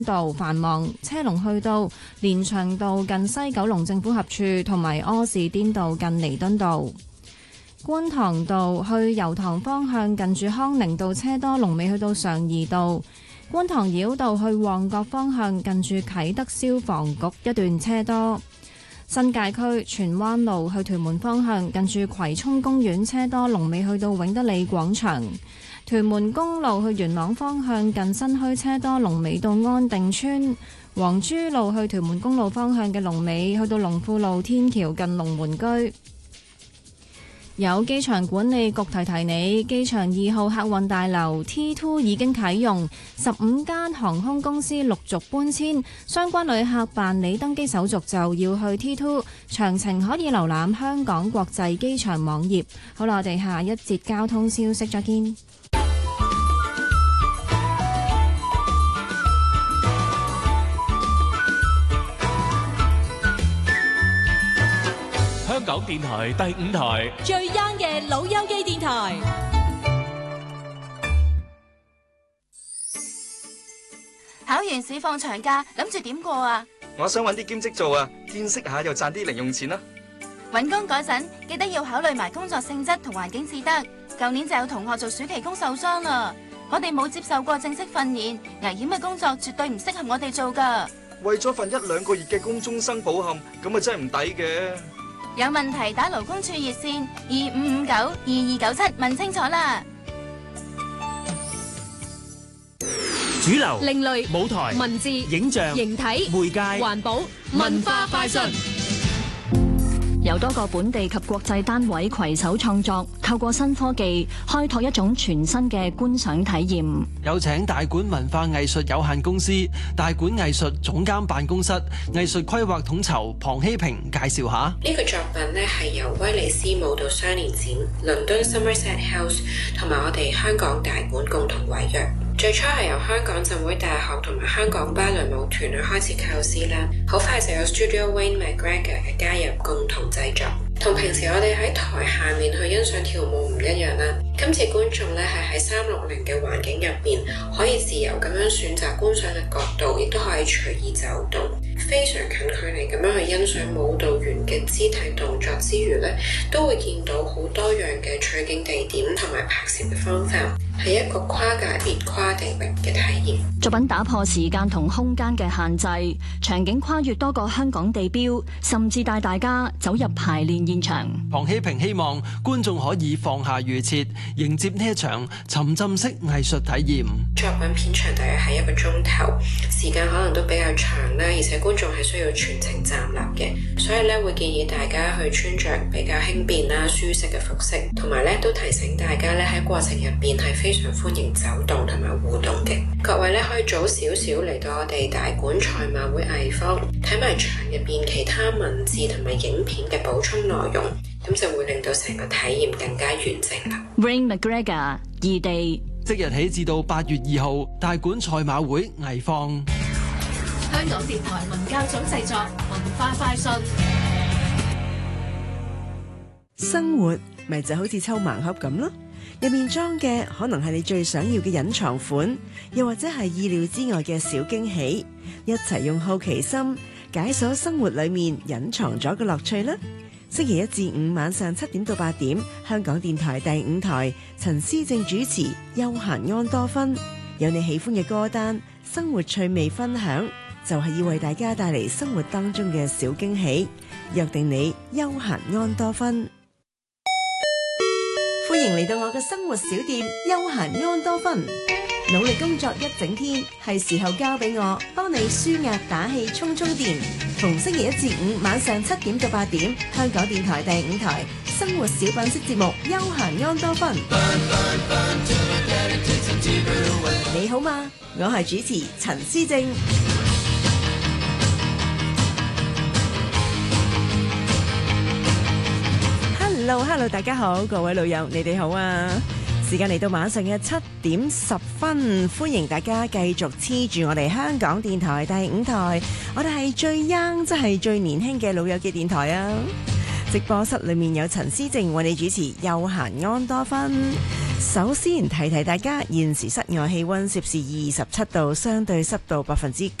道繁忙，車龍去到連翔道近西九龍政府合署同埋柯士甸道近彌敦道。觀塘道去油塘方向近住康寧道車多，龍尾去到常怡道。觀塘繞道去旺角方向近住啟德消防局一段車多。新界區荃灣路去屯門方向近住葵涌公園車多，龍尾去到永德里廣場。屯門公路去元朗方向近新墟車多，龍尾到安定村。黃珠路去屯門公路方向嘅龍尾去到龍富路天橋近龍門居。有機場管理局提提你，機場2號客運大樓 T2 已經啟用，15間航空公司陸續搬遷，相關旅客辦理登機手續就要去 T2， 詳情可以瀏覽香港國際機場網頁。好啦，我哋下一節交通消息再見。 香港電台第5台最 young 嘅老友記電台。 考完試放長假，諗住點過啊？ 我想揾啲兼職做啊，見識下又賺啲零用錢啦。 揾工嗰陣記得要考慮埋工作性質同環境至得。舊年就有同學做暑期工受傷啦。我哋冇接受過正式訓練，危險嘅工作絕對唔適合我哋做㗎。 為咗份1-2個月嘅工終生抱憾，咁啊真係唔抵嘅。 有問題打勞工處熱線25592297問清楚啦。 主流、 另類、 舞台、 文字、 影像、 形體、 媒介、 環保、文化快訊。 由多個本地及國際單位攜手創作，透過新科技開拓一種全新嘅觀賞體驗。 有請大館文化藝術有限公司大館藝術總監辦公室藝術規劃統籌龐希平介紹下。 呢個作品呢係由威尼斯舞蹈雙年展、倫敦 Somerset House 同埋我哋香港大館共同委約。最初係由香港浸會大學同埋香港芭蕾舞團去開始構思啦，好快就有 Studio Wayne McGregor 嘅加入共同製作。同平時我哋喺台下面去欣賞跳舞唔一樣啦，今次觀眾咧係喺360嘅環境入邊，可以自由咁樣選擇觀賞嘅角度，亦都可以隨意走動，非常近距離咁樣去欣賞舞蹈員嘅肢體動作之餘咧，都會見到好多樣嘅取景地點同埋拍攝嘅方法，係一個跨界別、跨地域嘅體驗。 作品打破時間同空間嘅限制，場景跨越多個香港地標，甚至帶大家走入排練現場。 龐希平希望觀眾可以放下預設，迎接呢一場沉浸式藝術體驗。 作品片長大約係1個鐘頭，時間可能都比較長啦，而且觀眾係需要全程站立嘅，所以咧會建議大家去穿着比較輕便啦、舒適嘅服飾，同埋咧都提醒大家咧喺過程入邊係非常歡迎走動同埋互動嘅。各位咧可以早少少嚟到我哋大館賽馬會藝坊睇埋場入邊其他文字同埋影片嘅補充內容，咁就會令到成個體驗更加完整啦。 Wayne McGregor 異地即日起至到8月2號，大館賽馬會藝坊。 香港電台文教組製作文化快訊。 生活咪就好似抽盲盒咁咯，入面裝嘅可能係你最想要嘅隱藏款，又或者係意料之外嘅小驚喜。一齊用好奇心解鎖生活裏面隱藏咗嘅樂趣啦！星期1至5晚上7點到8點，香港電台第5台，陳思正主持《悠閒安多芬》，有你喜歡嘅歌單、生活趣味分享，就係要為大家帶嚟生活當中嘅小驚喜。約定你悠閒安多芬。歡迎嚟到我嘅生活小店悠閒安多芬。努力工作一整天，係時候交俾我，幫你舒壓打氣充電。逢星期1至5晚上7點到8點，香港電台第5台生活小品式節目悠閒安多芬。你好嗎？我係主持陳思正。Hello， 大家好，各位老友，你哋好啊！時間嚟到晚上嘅7點10分，歡迎大家繼續黐住我哋香港電台第5台，我哋係最 young， 即係最年輕嘅老友嘅電台啊！直播室裏面有陳思正為你主持悠閒安多芬。 首先提提大家，現時室外氣溫攝氏27度，相對濕度97%。